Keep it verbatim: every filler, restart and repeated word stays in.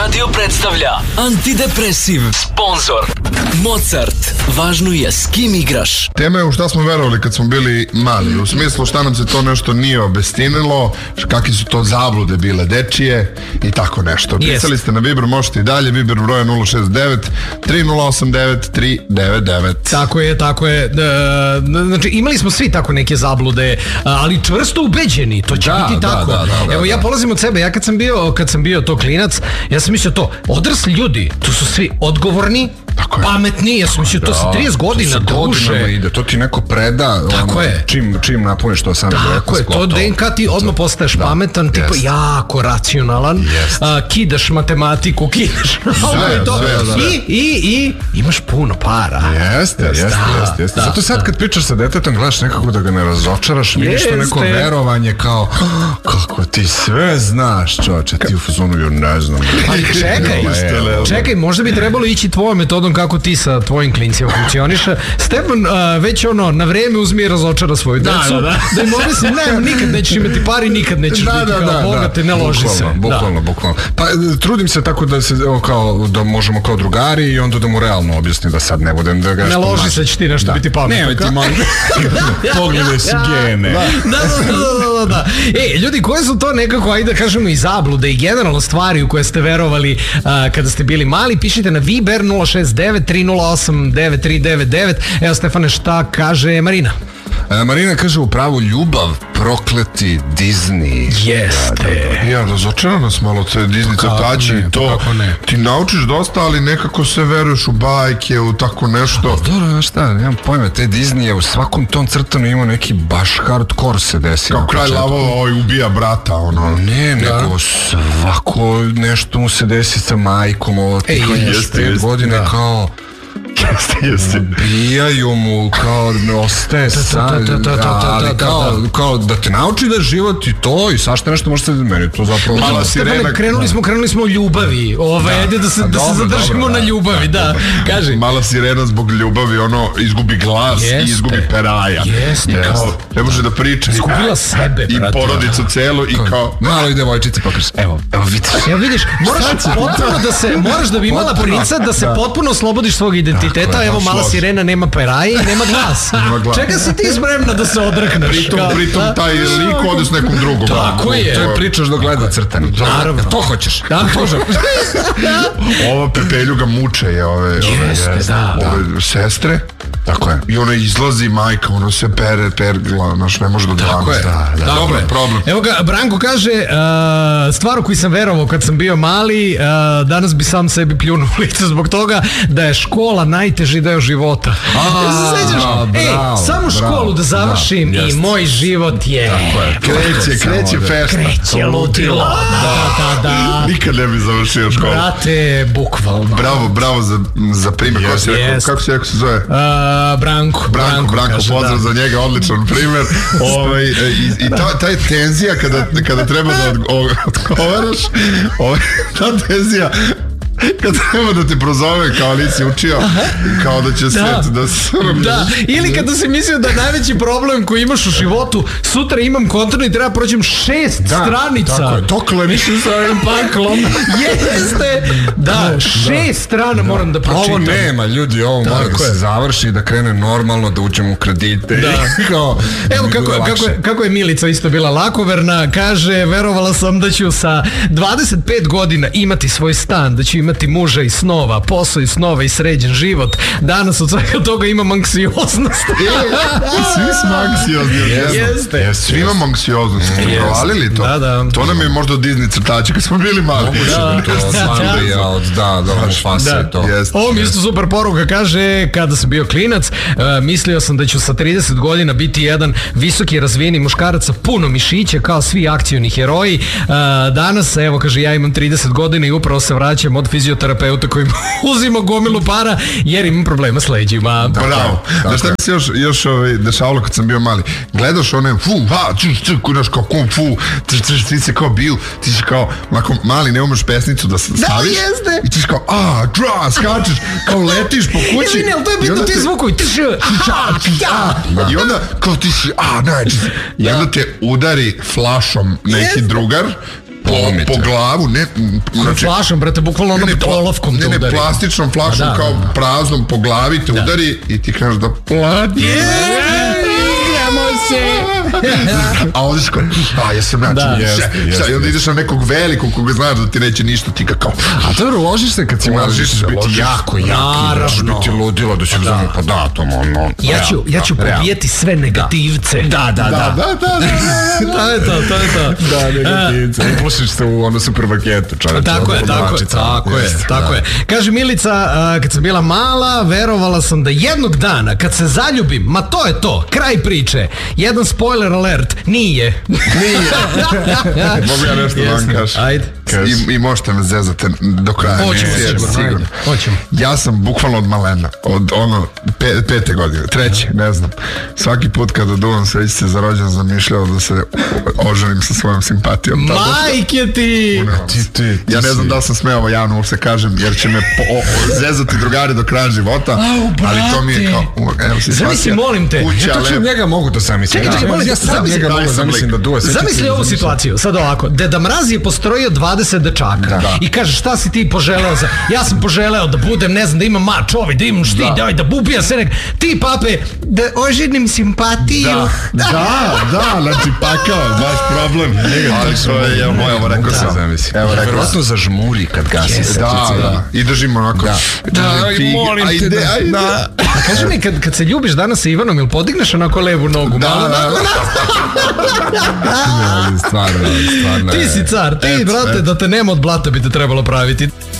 Radio predstavlja Antidepresiv. Sponzor Mozart. Važno je s kim igraš. Tema je u šta smo verovali kad smo bili mali. U smislu šta nam se to nešto nije obestinilo, kakve su to zablude bile dečije i tako nešto. Pisali ste na Viber, možete i dalje. Viber broja nula šest devet tri nula osam devet tri devet devet. Tako je, tako je. Znači imali smo svi tako neke zablude, ali čvrsto ubeđeni. To će da, biti tako. Da, da, da, Evo da, ja polazim od sebe. Ja kad sam bio, kad sam bio to klinac, ja sam mislio to, odrasli ljudi, to su svi odgovorni, pametni, ja sam mislio to sa trideset godina duše. Ide, to ti neko preda, tako ono, je. Čim, čim napuneš to osamnaest godina. Tako je, to D N K ti odmah postaješ da, pametan, jest. Tipo jako racionalan, a, kidaš matematiku, kidaš sve, to, sve, sve. I, i, i imaš puno para. Jeste, jeste, jeste, jeste. Zato sad kad pričaš sa detetom, gledaš nekako da ga ne razočaraš, vidiš to neko verovanje kao, kako ti sve znaš, čoče, ti u fazonu joj ne znam. Ali čekaj, čekaj, možda bi trebalo ići tvojom metodom kako ti sa tvojim klincima funkcioniše. Stepan uh, već ono na vreme uzmi i razočara svoju decu. Da, da, da. Da im objasni, ne, nikad nećeš imati pari, nikad nećeš da, biti da, kao da, Boga te, ne loži se. Bukvalno, da. bukvalno. Pa trudim se tako da se kao, da možemo kao drugari i onda da mu realno objasni da sad ne budem da ga... Ne loži se, će ti nešto da. biti pametno. Nemoj ti malo... Pogledaj si gene. Da, da, da, da, da. E, ljudi, koje su to nekako, ajde da kažemo i zablude i generalno stvari u koje ste verovali uh, kada ste bili mali, pišite na Viber nula šest devet tri nula osam devet tri devet devet. Evo Stefane, šta kaže Marina? E, Marina kaže u pravu ljubav, prokleti Disney. Jeste. Da, da. Ja, razočara nas malo te Disney crtači i to. Ti naučiš dosta, ali nekako se veruješ u bajke, u tako nešto. A, dobro, šta, nemam pojma, te Disney je u svakom tom crtanu imao neki baš hardcore se desio. Kao kralj lavova ovaj ubija brata, ono. Ne, neko svako nešto mu se desi sa majkom, ovo ti pet godine da. Kao... Jeste, jeste. Bijaju mu kao ostaje sad, ali kao, kao da te nauči da život i to i sašte nešto može se meni to zapravo... Mala sirena... Krenuli smo, krenuli smo o ljubavi, ovaj, ajde da se, da se zadržimo na ljubavi, da, kaži. Mala sirena zbog ljubavi, ono, izgubi glas i izgubi peraja. Jeste, i kao, ne može da priča. Izgubila sebe, i porodicu celu i kao... Malo i devojčice pokaže, evo, evo vidiš. Evo vidiš, moraš potpuno da se, moraš da bi imala princa da se potpuno oslobodiš svog identiteta, evo mala sirena nema peraje i nema glas. Čeka si ti spremna da se odrekneš. Pritom, pritom taj lik ode s nekom drugom. Tako je. To je pričaš da gleda crtani. Naravno. To hoćeš. Ova Pepeljuga muče je ove, ove sestre. Tako je. I ona izlazi majka, ono se pere, pergla, naš ne može do dvanaest. Da, da. Dobro, problem. Evo ga, Branko kaže, uh, stvar u koju sam verovao kad sam bio mali, uh, danas bi sam sebi pljunuo u lice zbog toga da je škola najteži deo života. A, sećaš? Ej, samo školu da završim i moj život je... Tako je. Kreće, kreće festa. Kreće ludilo. Da, da, da. Nikad ne bi završio školu. Brate, bukvalno. Bravo, bravo za, za primjer. Kako si rekao, kako si rekao se zove? Uh, Branko. Branko, Branko, pozdrav za njega, odličan primjer. Ovaj, I i ta, ta je tenzija kada, kada treba da odgovaraš, ovaj, ta tenzija kad treba da te prozove kao nisi učio, kao da će svet da se... Da, ili kada si mislio da je najveći problem koji imaš u životu, sutra imam kontrol i treba prođem šest stranica. Tako je, tokle nisi sa ovim paklom. Jeste, da, šest strana moram da pročitam. Ovo nema, ljudi, ovo mora da se završi, da krene normalno, da uđem u kredite. Evo kako je Milica isto bila lakoverna, kaže, verovala sam da ću sa dvadeset pet godina imati svoj stan, da ću imati muža i snova, posao i snova i sređen život. Danas od svega toga imam anksioznost. Svi smo anksiozni. Jeste. Svi imamo anksioznost. Smo provalili to. Da, da. To nam je možda od Disney crtača kad smo bili mali. Da, da, da, fase to. Ovo mi isto super poruka, kaže, kada sam bio klinac, mislio sam da ću sa trideset godina biti jedan visoki razvijeni muškarac sa puno mišića kao svi akcioni heroji. Danas, evo, kaže, ja imam trideset godina i upravo se vraćam od fizioterapeuta koji uzima gomilu para jer imam problema s leđima. Bravo. Da šta mi se još, još ovaj, dešavalo kad sam bio mali? Gledaš one fu, ha, čuš, čuš, kudaš kao kung fu, ti se kao bil, ti si kao, ako mali ne umeš pesnicu da staviš. Da, jeste. I ti si kao, a, dra, skačeš, kao letiš po kući. Ili ne, ali to je bitno ti zvukovi. I onda, kao ti si, a, najče. I onda te udari flašom neki drugar, po, po glavu, ne, znači, flašom, brate, bukvalno onom olovkom te udari. Ne, ne, plastičnom flašom, da, kao praznom po glavi te da. udari i ti kažeš da plati. Igramo se! A ovdje sko, a ja sam način, šta, i onda ideš na nekog velikog koga znaš da ti neće ništa, ti kao... A to ložiš se kad si malo, ćeš biti jako, jako, da ćeš biti ludilo, da ćeš zove, pa da, to ono... Ja ću, ja ću pobijeti sve negativce. Da, da, da. Da, da, da. To je to, to je to. Da, negativce. Upušiš se u ono supermarketu, čovječe. Tako je, tako je, tako je, tako je. Kaže Milica, kad sam bila mala, verovala sam da jednog dana, kad se zaljubim, ma to je to, kraj priče. Jedan spoiler alert, nije. Nije. Mogu ja nešto da vam kažem. Ajde. I, I možete me zezati do kraja. Hoćemo, sigurno. Sigurno. Hoćemo. Ja sam bukvalno od malena, od ono, pe, pete godine, treće, ne znam. Svaki put kada duvam svećice za rođendan zamišljao da se oženim sa svojom simpatijom. Majke ti! Ti, ti, ti! Ja ne znam da li sam smeo ovo javno uopšte kažem, jer će me po, o, zezati drugari do kraja života, ali to mi je kao, evo si zamisli, molim te. Kuća, ja točno njega mogu to zamislim. Čekaj, čekaj, molim, ja sam njega mogu zamislim da duva svećice. Zamisli ovu situaciju, sad ovako, Deda Mraz je postrojio dvadeset dečaka da. I kaže šta si ti poželeo za... Ja sam poželeo da budem, ne znam, da imam mač ovaj, da imam štit, da, da bubija se nek... Ti pape, da oženim simpatiju. Da, da, da, znači pakao, baš problem. Ali to je, evo moj, evo rekao sam. Evo rekao sam. Verovatno zažmuri kad gasi se. Da, da, i držimo onako. Da, molim te da. A kaži mi, kad se ljubiš danas sa Ivanom, ili podigneš onako levu nogu? Da, da, da. Stvarno, stvarno. Ti si car, ti, brate, da te nema od blata bi te trebalo praviti.